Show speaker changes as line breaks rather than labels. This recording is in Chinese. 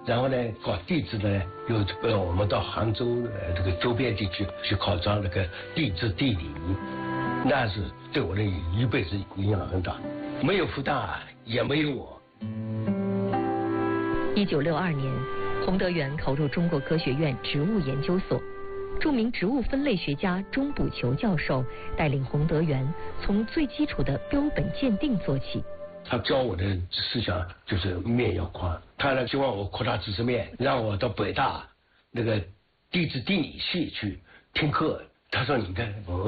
然后呢，搞地质呢，又我们到杭州这个周边地区去考察那个地质地理，那是对我的一辈子影响很大。没有复旦，也没有我。
1962年，洪德元考入中国科学院植物研究所。著名植物分类学家钟补球教授带领洪德元从最基础的标本鉴定做起。
他教我的思想就是面要宽，他呢希望我扩大知识面，让我到北大那个地质地理系去听课。他说你看